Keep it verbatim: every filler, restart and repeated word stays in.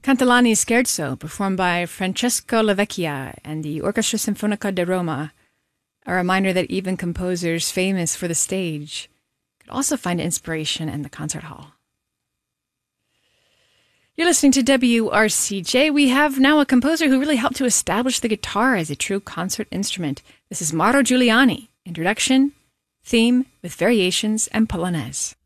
Cantilani Scherzo, performed by Francesco Lavecchia and the Orchestra Sinfonica di Roma, a reminder that even composers famous for the stage could also find inspiration in the concert hall. You're listening to W R C J. We have now a composer who really helped to establish the guitar as a true concert instrument. This is Mauro Giuliani. Introduction, theme with variations and polonaise.